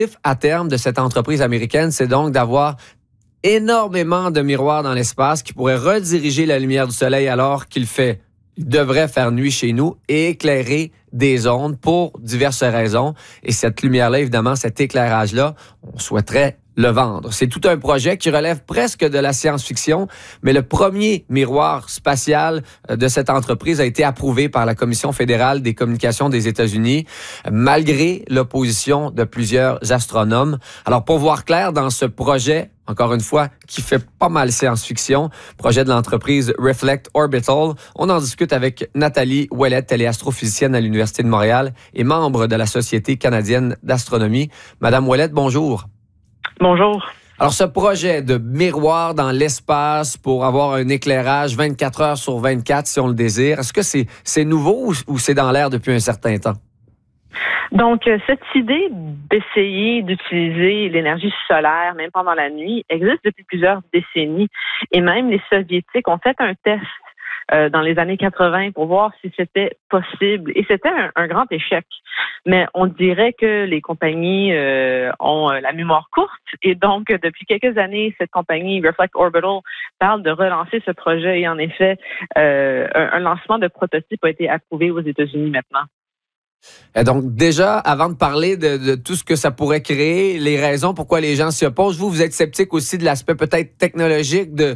à terme de cette entreprise américaine, c'est donc d'avoir énormément de miroirs dans l'espace qui pourraient rediriger la lumière du soleil alors qu'il devrait faire nuit chez nous et éclairer des zones pour diverses raisons. Et cette lumière-là, évidemment, cet éclairage-là, on souhaiterait le vendre. C'est tout un projet qui relève presque de la science-fiction, mais le premier miroir spatial de cette entreprise a été approuvé par la Commission fédérale des communications des États-Unis, malgré l'opposition de plusieurs astronomes. Alors, pour voir clair dans ce projet, encore une fois, qui fait pas mal science-fiction, projet de l'entreprise Reflect Orbital, on en discute avec Nathalie Ouellette, elle est astrophysicienne à l'Université de Montréal et membre de la Société canadienne d'astronomie. Madame Ouellette, bonjour. Bonjour. Alors, ce projet de miroir dans l'espace pour avoir un éclairage 24 heures sur 24, si on le désire, est-ce que c'est nouveau ou c'est dans l'air depuis un certain temps? Donc, cette idée d'essayer d'utiliser l'énergie solaire, même pendant la nuit, existe depuis plusieurs décennies. Et même les Soviétiques ont fait un test dans les années 80 pour voir si c'était possible. Et c'était un grand échec. Mais on dirait que les compagnies ont la mémoire courte. Et donc, depuis quelques années, cette compagnie, Reflect Orbital, parle de relancer ce projet. Et en effet, un lancement de prototype a été approuvé aux États-Unis maintenant. Et donc, déjà, avant de parler de tout ce que ça pourrait créer, les raisons pourquoi les gens s'y opposent, vous êtes sceptique aussi de l'aspect peut-être technologique de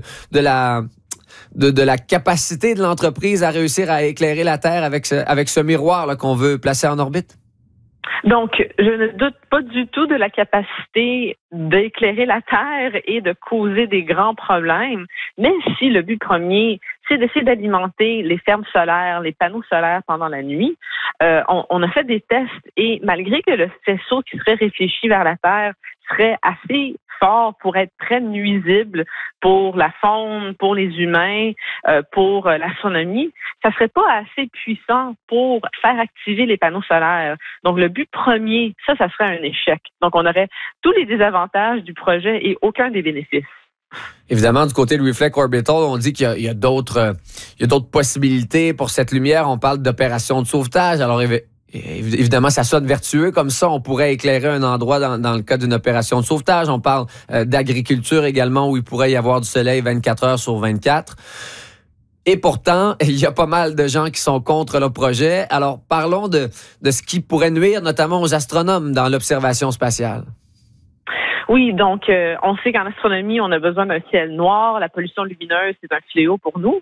la capacité de l'entreprise à réussir à éclairer la Terre avec ce miroir là, qu'on veut placer en orbite? Donc, je ne doute pas du tout de la capacité d'éclairer la Terre et de causer des grands problèmes, mais si le but premier, c'est d'essayer d'alimenter les fermes solaires, les panneaux solaires pendant la nuit, on a fait des tests et malgré que le faisceau qui serait réfléchi vers la Terre serait assez fort pour être très nuisible pour la faune, pour les humains, pour l'astronomie, ça serait pas assez puissant pour faire activer les panneaux solaires. Donc, le but premier, ça serait un échec. Donc, on aurait tous les désavantages du projet et aucun des bénéfices. Évidemment, du côté de Reflect Orbital, on dit qu'il y a d'autres possibilités pour cette lumière. On parle d'opérations de sauvetage. Alors, évidemment, ça sonne vertueux. Comme ça, on pourrait éclairer un endroit dans le cas d'une opération de sauvetage. On parle d'agriculture également, où il pourrait y avoir du soleil 24 heures sur 24. Et pourtant, il y a pas mal de gens qui sont contre le projet. Alors, parlons de ce qui pourrait nuire notamment aux astronomes dans l'observation spatiale. Oui, donc on sait qu'en astronomie, on a besoin d'un ciel noir. La pollution lumineuse, c'est un fléau pour nous.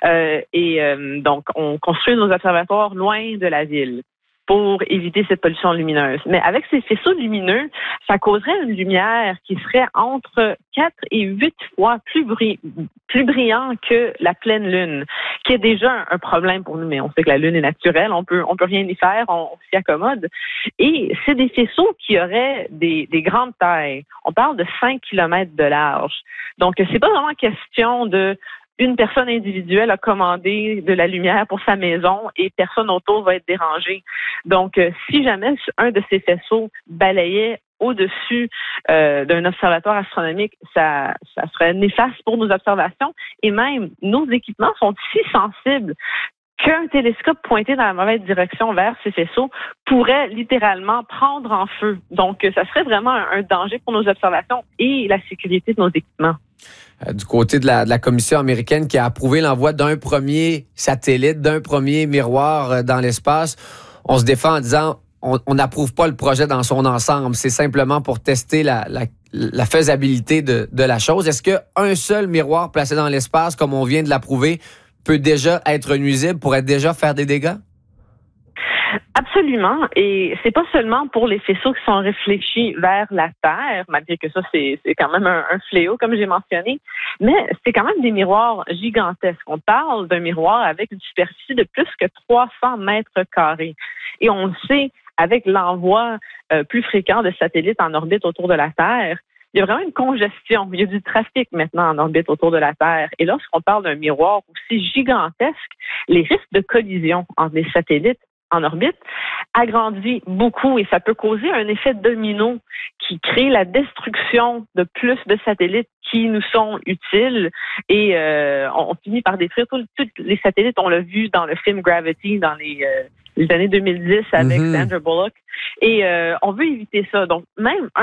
Donc, on construit nos observatoires loin de la ville pour éviter cette pollution lumineuse. Mais avec ces faisceaux lumineux, ça causerait une lumière qui serait entre 4 et 8 fois plus brillant que la pleine lune, qui est déjà un problème pour nous. Mais on sait que la lune est naturelle, on peut rien y faire, on s'y accommode. Et c'est des faisceaux qui auraient des grandes tailles. On parle de 5 km de large. Donc, c'est pas vraiment question de une personne individuelle a commandé de la lumière pour sa maison et personne autour va être dérangé. Donc, si jamais un de ces faisceaux balayait au-dessus d'un observatoire astronomique, ça serait néfaste pour nos observations. Et même, nos équipements sont si sensibles qu'un télescope pointé dans la mauvaise direction vers ces faisceaux pourrait littéralement prendre en feu. Donc, ça serait vraiment un danger pour nos observations et la sécurité de nos équipements. Du côté de la Commission américaine qui a approuvé l'envoi d'un premier satellite, d'un premier miroir dans l'espace, on se défend en disant on n'approuve pas le projet dans son ensemble. C'est simplement pour tester la faisabilité de la chose. Est-ce qu'un seul miroir placé dans l'espace, comme on vient de l'approuver, peut déjà être nuisible, pourrait déjà faire des dégâts? Absolument. Et c'est pas seulement pour les faisceaux qui sont réfléchis vers la Terre, malgré que ça, c'est quand même un fléau, comme j'ai mentionné, mais c'est quand même des miroirs gigantesques. On parle d'un miroir avec une superficie de plus que 300 mètres carrés. Et on le sait, avec l'envoi plus fréquent de satellites en orbite autour de la Terre, il y a vraiment une congestion. Il y a du trafic maintenant en orbite autour de la Terre. Et lorsqu'on parle d'un miroir aussi gigantesque, les risques de collision entre les satellites en orbite agrandit beaucoup et ça peut causer un effet domino qui crée la destruction de plus de satellites qui nous sont utiles et on finit par détruire tous les satellites. On l'a vu dans le film Gravity dans les années 2010 avec Sandra Bullock et on veut éviter ça. Donc même